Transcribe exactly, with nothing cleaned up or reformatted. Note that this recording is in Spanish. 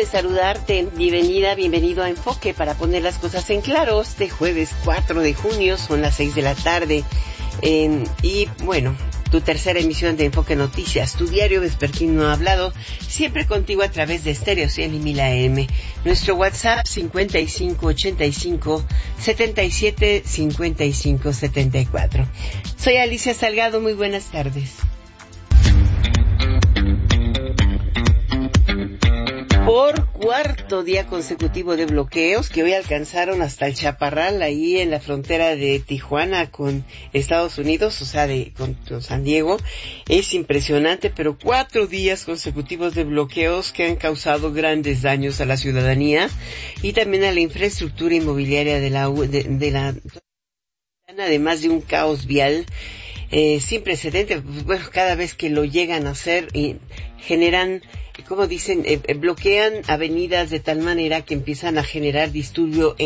de saludarte. Bienvenida, bienvenido a Enfoque para poner las cosas en claro. Este jueves cuatro de junio son las seis de la tarde. Eh, y bueno, tu tercera emisión de Enfoque Noticias, tu diario vespertino hablado, siempre contigo a través de Stereo cien y mil A M. Nuestro WhatsApp cincuenta y cinco ochenta y cinco setenta y siete cincuenta y cinco setenta y cuatro. Soy Alicia Salgado, muy buenas tardes. Por cuarto día consecutivo de bloqueos que hoy alcanzaron hasta el Chaparral, ahí en la frontera de Tijuana con Estados Unidos, o sea, de con, con San Diego. Es impresionante, pero cuatro días consecutivos de bloqueos que han causado grandes daños a la ciudadanía y también a la infraestructura inmobiliaria de la, de, de la, además de un caos vial eh, sin precedente. Bueno, cada vez que lo llegan a hacer y generan, como dicen, eh, bloquean avenidas de tal manera que empiezan a generar disturbio